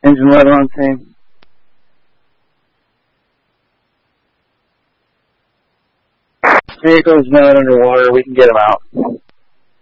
Engine level on team. Vehicle's not underwater. We can get him out.